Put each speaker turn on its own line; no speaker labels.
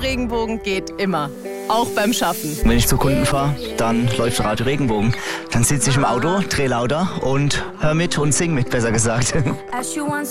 Regenbogen geht immer. Auch beim Schaffen.
Wenn ich zu Kunden fahre, dann läuft Radio Regenbogen. Dann sitze ich im Auto, drehe lauter und hör mit und sing mit, besser gesagt.